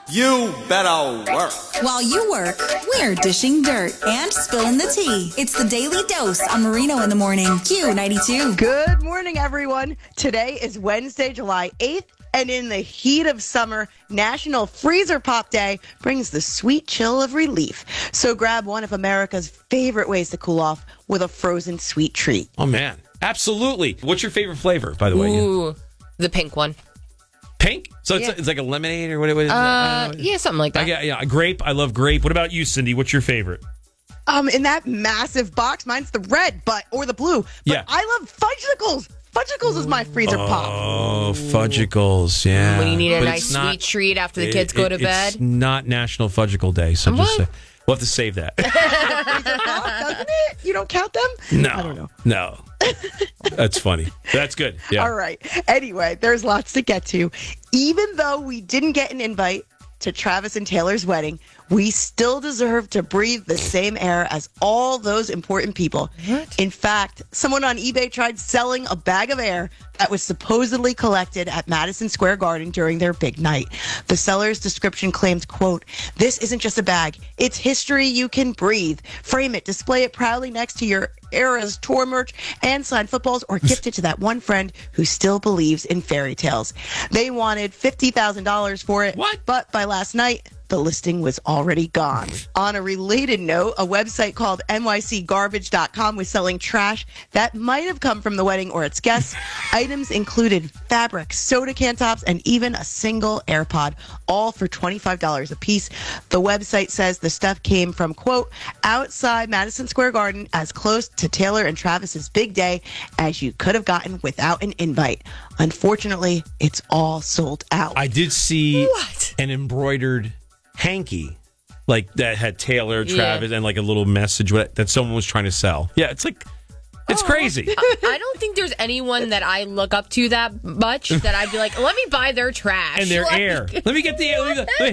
You better work. While you work, we're dishing dirt and spilling the tea. It's the Daily Dose on Marino in the Morning. Q92. Good morning, everyone. Today is Wednesday, July 8th, and in the heat of summer, National Freezer Pop Day brings the sweet chill of relief. So grab one of America's favorite ways to cool off with a frozen sweet treat. Oh, man. Absolutely. What's your favorite flavor, by the way? Ooh, the pink one. Pink? So it's like a lemonade or what? Yeah, something like that. Yeah, grape. I love grape. What about you, Cindy? What's your favorite? In that massive box, mine's the red, or the blue. But Yeah. I love Fudgicles. Fudgicles is my freezer pop. Oh, Fudgicles, yeah. When you need a But nice it's not- sweet treat after the kids go to bed. It's not National Fudgicle Day, so just What? we'll have to save that. Freezer pop, doesn't it? You don't count them? No. I don't know. No. That's funny. That's good. Yeah. All right. Anyway, there's lots to get to. Even though we didn't get an invite to Travis and Taylor's wedding, we still deserve to breathe the same air as all those important people. What? In fact, someone on eBay tried selling a bag of air that was supposedly collected at Madison Square Garden during their big night. The seller's description claimed, quote, "This isn't just a bag. It's history you can breathe. Frame it, display it proudly next to your Era's tour merch, and sign footballs, or gift it to that one friend who still believes in fairy tales." They wanted $50,000 for it. What? But by last night, the listing was already gone. On a related note, a website called nycgarbage.com was selling trash that might have come from the wedding or its guests. Items included fabric, soda can tops, and even a single AirPod, all for $25 a piece. The website says the stuff came from, quote, outside Madison Square Garden, as close to Taylor and Travis's big day as you could have gotten without an invite. Unfortunately, it's all sold out. I did see an embroidered hanky, like that had Taylor, Travis, and like a little message that someone was trying to sell. Yeah, it's like, it's crazy. I don't think there's anyone that I look up to that much that I'd be like, let me buy their trash. And their Like, air. Let me get the air.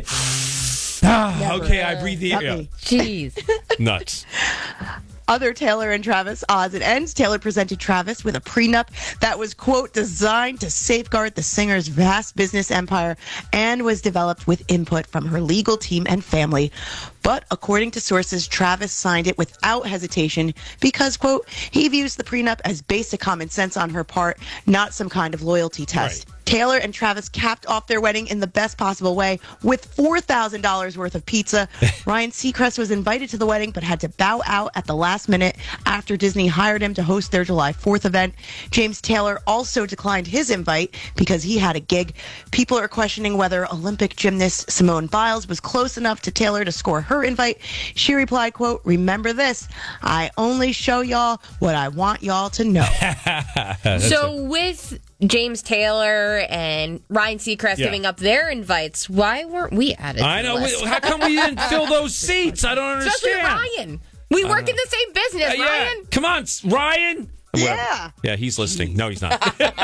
Okay, I breathe the Not air. me. Jeez. Nuts. Other Taylor and Travis odds and ends. Taylor presented Travis with a prenup that was, quote, designed to safeguard the singer's vast business empire and was developed with input from her legal team and family. But according to sources, Travis signed it without hesitation because, quote, he views the prenup as basic common sense on her part, not some kind of loyalty test. Right. Taylor and Travis capped off their wedding in the best possible way with $4,000 worth of pizza. Ryan Seacrest was invited to the wedding but had to bow out at the last minute after Disney hired him to host their July 4th event. James Taylor also declined his invite because he had a gig. People are questioning whether Olympic gymnast Simone Biles was close enough to Taylor to score her invite. She replied, quote, "Remember this, I only show y'all what I want y'all to know." So with James Taylor and Ryan Seacrest Yeah. giving up their invites, why weren't we added to I know. the list? How come we didn't fill those seats? I don't Especially understand. Ryan. We work in the same business, Yeah. Ryan. Come on, Ryan. Yeah. Yeah, he's listening. No, he's not.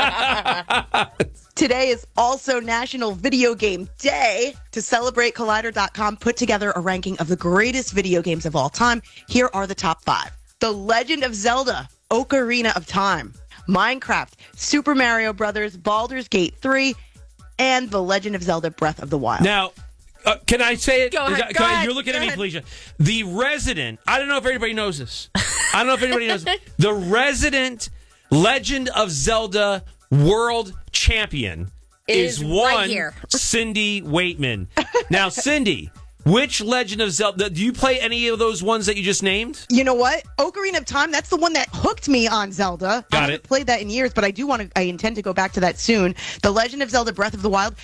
Today is also National Video Game Day. To celebrate, Collider.com put together a ranking of the greatest video games of all time. Here are the top 5. The Legend of Zelda, Ocarina of Time, Minecraft, Super Mario Brothers, Baldur's Gate 3, and The Legend of Zelda Breath of the Wild. Now, can I say it? Go ahead, Is go ahead, You're looking go at me, ahead. Felicia. The resident, I don't know if everybody knows this. I don't know if anybody knows this. The resident Legend of Zelda world champion is Is one right here. Cindy Waitman. Now, Cindy, which Legend of Zelda, do you play any of those ones that you just named? You know what? Ocarina of Time, that's the one that hooked me on Zelda. Got I haven't it. played that in years, but I intend to go back to that soon. The Legend of Zelda Breath of the Wild,